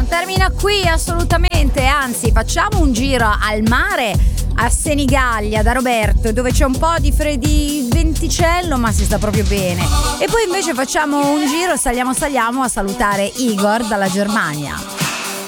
termina qui assolutamente, anzi facciamo un giro al mare a Senigallia da Roberto, dove c'è un po' di venticello, ma si sta proprio bene. E poi invece facciamo un giro, saliamo a salutare Igor dalla Germania.